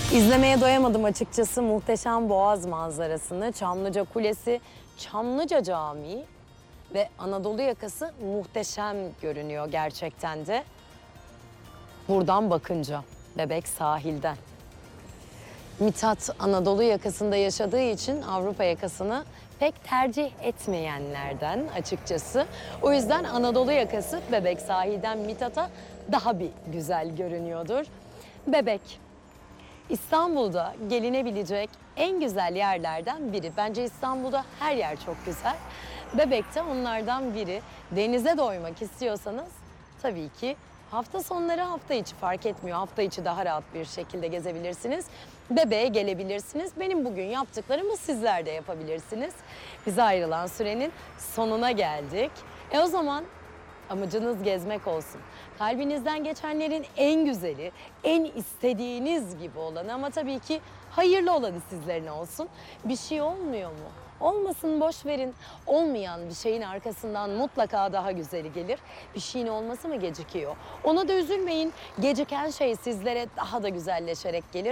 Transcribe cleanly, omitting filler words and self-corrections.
İzlemeye doyamadım açıkçası muhteşem Boğaz manzarasını, Çamlıca Kulesi, Çamlıca Camii ve Anadolu yakası muhteşem görünüyor gerçekten de. Buradan bakınca, Bebek sahilden. Mithat Anadolu yakasında yaşadığı için Avrupa yakasını pek tercih etmeyenlerden açıkçası. O yüzden Anadolu yakası Bebek sahilden Mithat'a daha bir güzel görünüyordur. Bebek, İstanbul'da gelinebilecek en güzel yerlerden biri. Bence İstanbul'da her yer çok güzel. Bebek de onlardan biri. Denize doymak istiyorsanız tabii ki hafta sonları, hafta içi fark etmiyor. Hafta içi daha rahat bir şekilde gezebilirsiniz. Bebeğe gelebilirsiniz. Benim bugün yaptıklarımı sizler de yapabilirsiniz. Bize ayrılan sürenin sonuna geldik. O zaman amacınız gezmek olsun. Kalbinizden geçenlerin en güzeli, en istediğiniz gibi olanı ama tabii ki hayırlı olanı sizlerin olsun. Bir şey olmuyor mu? Olmasın, boş verin. Olmayan bir şeyin arkasından mutlaka daha güzeli gelir. Bir şeyin olması mı gecikiyor? Ona da üzülmeyin. Geciken şey sizlere daha da güzelleşerek gelir.